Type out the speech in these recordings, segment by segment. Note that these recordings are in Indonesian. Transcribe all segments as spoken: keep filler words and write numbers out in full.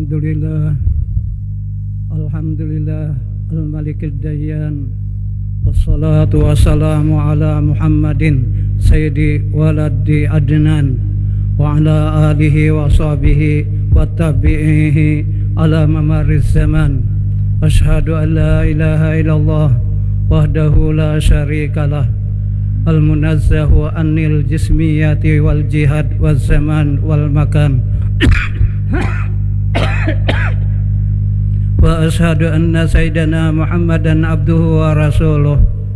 Alhamdulillah, Alhamdulillah Al-Malikid Dayyan, wassalatu wassalamu ala Muhammadin Sayyidi waladi Adnan wa ala alihi wa sahbihi wa tabi'ihi ala mamariz zaman. Ashhadu an la ilaha illallah wahdahu la syarikalah, al-munazzahu anil jismiyati wal jihad wal zaman wal makan. Wa ashhadu anna sayyidana Muhammadan abduhu wa rasuluh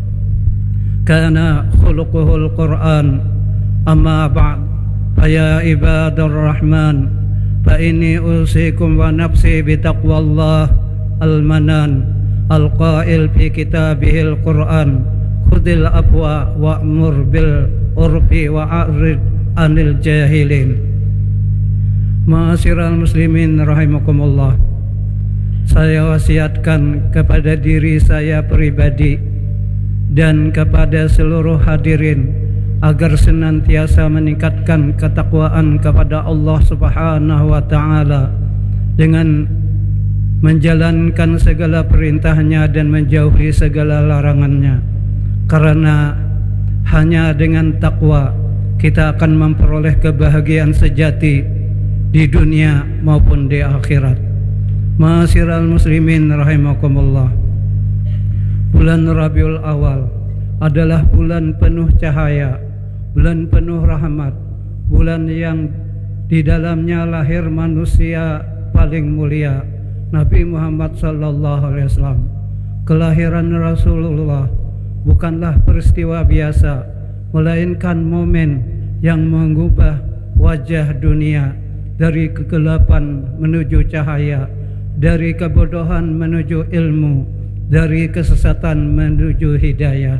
kana khuluquhul Qur'an. Amma ba'd, ya ibadur rahman, fa inni usikum wa nafsi bi taqwallah al-manan al-qail fi kitabihil Qur'an, khudil afwa wa'mur bil urfi wa a'rid anil jahilin. Ma'asyiral muslimin rahimakumullah, saya wasiatkan kepada diri saya pribadi dan kepada seluruh hadirin agar senantiasa meningkatkan ketakwaan kepada Allah Subhanahu wa taala dengan menjalankan segala perintahnya dan menjauhi segala larangannya. Karena hanya dengan takwa kita akan memperoleh kebahagiaan sejati di dunia maupun di akhirat. Ma'asyiral muslimin rahimakumullah, bulan Rabiul Awal adalah bulan penuh cahaya, bulan penuh rahmat, bulan yang di dalamnya lahir manusia paling mulia, Nabi Muhammad sallallahu alaihi wasallam. Kelahiran Rasulullah bukanlah peristiwa biasa, melainkan momen yang mengubah wajah dunia dari kegelapan menuju cahaya, dari kebodohan menuju ilmu, dari kesesatan menuju hidayah.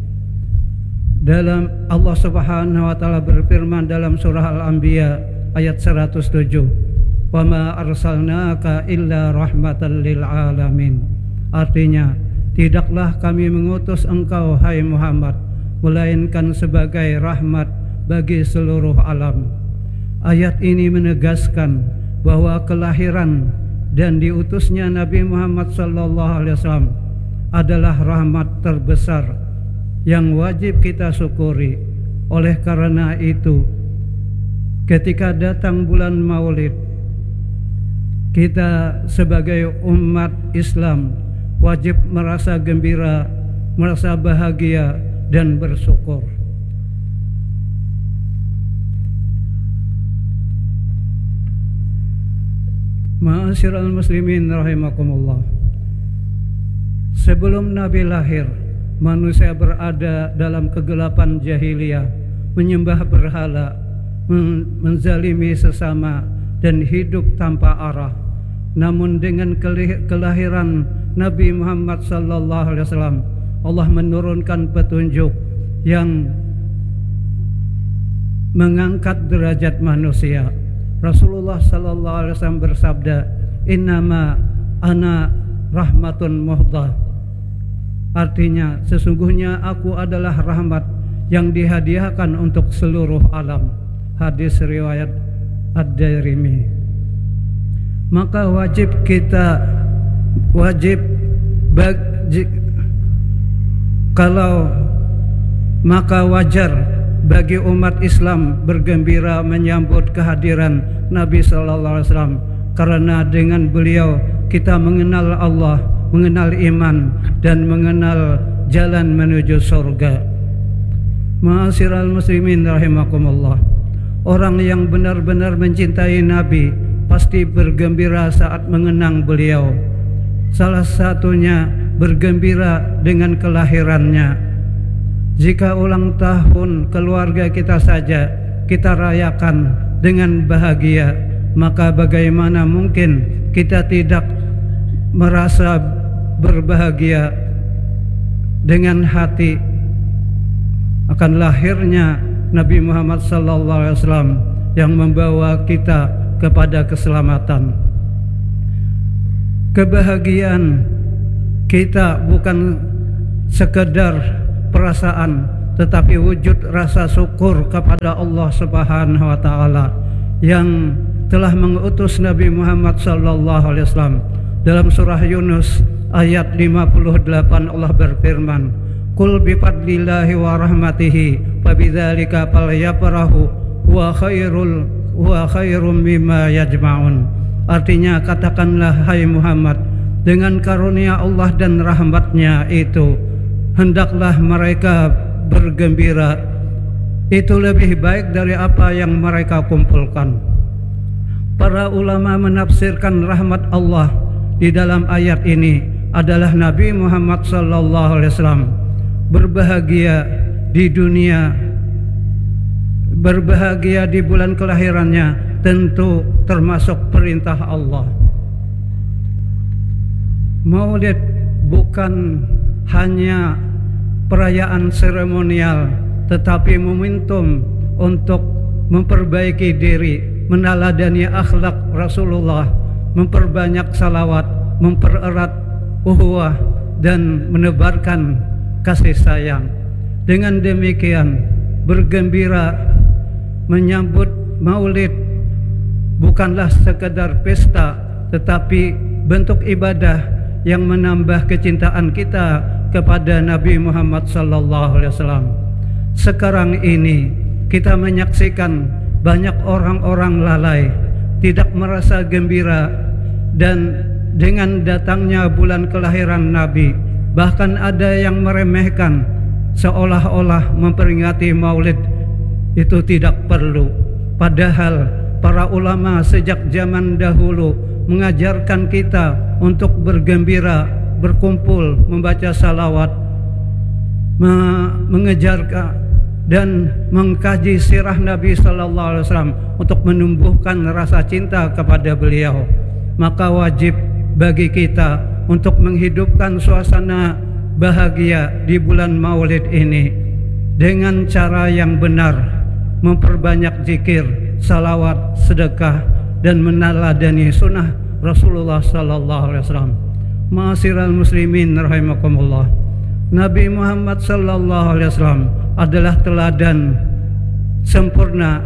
Dalam Allah Subhanahu wa taala berfirman dalam surah Al-Anbiya ayat seratus tujuh, "Wa ma arsalnaka illa rahmatan lil alamin." Artinya, tidaklah kami mengutus engkau hai Muhammad melainkan sebagai rahmat bagi seluruh alam. Ayat ini menegaskan bahwa kelahiran dan diutusnya Nabi Muhammad sallallahu alaihi wasallam adalah rahmat terbesar yang wajib kita syukuri. Oleh karena itu, ketika datang bulan Maulid, kita sebagai umat Islam wajib merasa gembira, merasa bahagia dan bersyukur. Ma'asyiral muslimin rahimakumullah, sebelum Nabi lahir, manusia berada dalam kegelapan jahiliyah, menyembah berhala, menzalimi sesama, dan hidup tanpa arah. Namun dengan kelahiran Nabi Muhammad sallallahu alaihi wasallam, Allah menurunkan petunjuk yang mengangkat derajat manusia. Rasulullah sallallahu alaihi wasallam bersabda, "Innama ana rahmatun muhdah." Artinya, sesungguhnya aku adalah rahmat yang dihadiahkan untuk seluruh alam. Hadis riwayat Ad-Darimi. Maka wajib kita wajib bagi, kalau maka wajar bagi umat Islam bergembira menyambut kehadiran Nabi sallallahu alaihi wasallam, karena dengan beliau kita mengenal Allah, mengenal iman, dan mengenal jalan menuju surga. Ma'asyiral muslimin rahimakumullah, orang yang benar-benar mencintai Nabi pasti bergembira saat mengenang beliau. Salah satunya bergembira dengan kelahirannya. Jika ulang tahun keluarga kita saja kita rayakan dengan bahagia, maka bagaimana mungkin kita tidak merasa berbahagia dengan hati akan lahirnya Nabi Muhammad sallallahu alaihi wasallam yang membawa kita kepada keselamatan. Kebahagiaan kita bukan sekedar perasaan, tetapi wujud rasa syukur kepada Allah Subhanahu wa taala yang telah mengutus Nabi Muhammad sallallahu alaihi wasallam. Dalam surah Yunus ayat lima puluh delapan Allah berfirman, "Qul bi fadlillahi wa rahmatihi fabidzalika falyafrahu huwa khairul huwa khairum mimma yajma'un." Artinya, katakanlah hai Muhammad, dengan karunia Allah dan rahmatnya itu hendaklah mereka bergembira, itu lebih baik dari apa yang mereka kumpulkan. Para ulama menafsirkan rahmat Allah di dalam ayat ini adalah Nabi Muhammad sallallahu alaihi wasallam berbahagia di dunia, berbahagia di bulan kelahirannya, tentu termasuk perintah Allah. Maulid bukan hanya perayaan seremonial, tetapi momentum untuk memperbaiki diri, meneladani akhlak Rasulullah, memperbanyak salawat, mempererat ukhuwah, dan menebarkan kasih sayang. Dengan demikian, bergembira menyambut Maulid bukanlah sekedar pesta, tetapi bentuk ibadah yang menambah kecintaan kita kepada Nabi Muhammad sallallahu alaihi wasallam. Sekarang ini kita menyaksikan banyak orang-orang lalai, tidak merasa gembira dan dengan datangnya bulan kelahiran Nabi, bahkan ada yang meremehkan seolah-olah memperingati Maulid itu tidak perlu. Padahal para ulama sejak zaman dahulu mengajarkan kita untuk bergembira, berkumpul, membaca salawat, me mengejar dan mengkaji sirah Nabi sallallahu alaihi wasallam untuk menumbuhkan rasa cinta kepada beliau. Maka wajib bagi kita untuk menghidupkan suasana bahagia di bulan Maulid ini dengan cara yang benar, memperbanyak zikir, salawat, sedekah, dan meneladani sunnah Rasulullah sallallahu alaihi wasallam. Ma'asyiral muslimin rahimakumullah, Nabi Muhammad sallallahu alaihi wasallam adalah teladan sempurna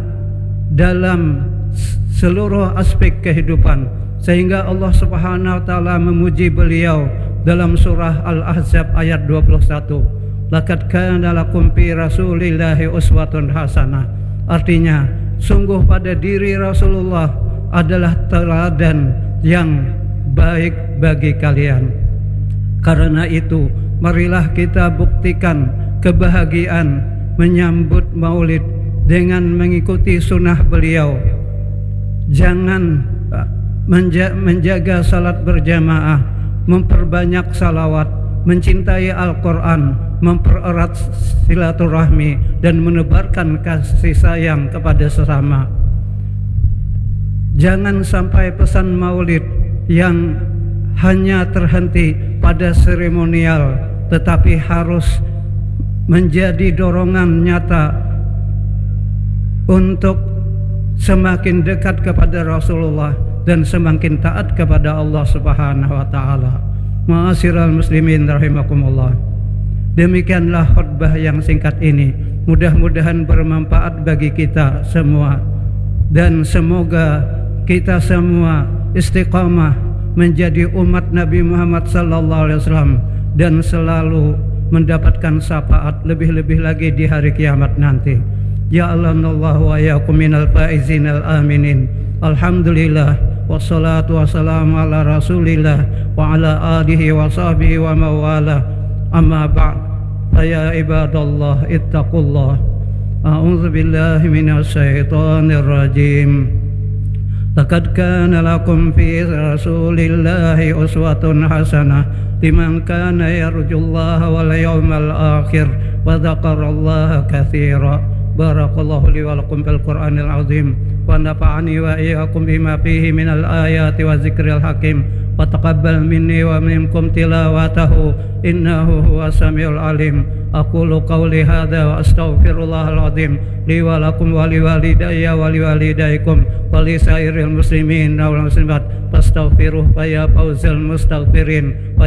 dalam seluruh aspek kehidupan, sehingga Allah Subhanahu wa taala memuji beliau dalam surah Al-Ahzab ayat dua puluh satu. Laqad kana lakum fi Rasulillahi uswatun hasanah. Artinya, sungguh pada diri Rasulullah adalah teladan yang baik bagi kalian. Karena itu, marilah kita buktikan kebahagiaan menyambut Maulid dengan mengikuti sunnah beliau. Jangan menja menjaga salat berjamaah, memperbanyak salawat, mencintai Al-Quran, mempererat silaturahmi, dan menebarkan kasih sayang kepada sesama. Jangan sampai pesan Maulid yang hanya terhenti pada seremonial, tetapi harus menjadi dorongan nyata untuk semakin dekat kepada Rasulullah dan semakin taat kepada Allah Subhanahu wa taala. Ma'asyiral muslimin rahimakumullah. Demikianlah khutbah yang singkat ini. Mudah-mudahan bermanfaat bagi kita semua, dan semoga kita semua istiqamah menjadi umat Nabi Muhammad sallallahu alaihi wasallam dan selalu mendapatkan syafaat, lebih-lebih lagi di hari kiamat nanti. Ya Allah, wa iyyakum minal faizin al aminin. Alhamdulillah, wassalatu wassalamu ala rasulillah wa ala alihi wa sahbihi wa mawala. Amma ba'd, ya ibadallah ittaqullah. A'udzu billahi minasy syaithanir rajim. Laqad kana lakum fi rasulillahi uswatun hasanah liman kana yarjullaha wal yawmal akhir wa dzakarallaha katsira. Barakallahu li wa lakum fil Qur'anil azim wa nafa'ani wa iyyakum bima fihi minal ayati wa dzikril hakim wa taqabbal minni wa minkum tilawatahu innahu huwas samiul alim. Aqulu qawli hadza wa astaghfirullahal azim li wa lakum wa li walidayya wa li walidaykum wa li sairil muslimin wal muslimat fastaghfiruh fa ya fawzal mustaghfirin.